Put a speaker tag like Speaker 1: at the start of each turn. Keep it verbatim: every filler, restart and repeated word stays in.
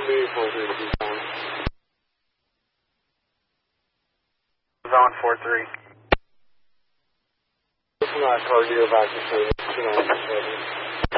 Speaker 1: me four three two zone.
Speaker 2: Zone four three.
Speaker 1: From that car, you're back to service. two nine seven.